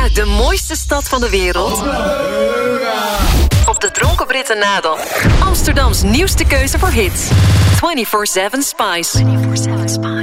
naar de mooiste stad van de wereld? Op de Dronken Britten na dan. Amsterdams nieuwste keuze voor hits. 24/7 Spice. 24/7 Spice.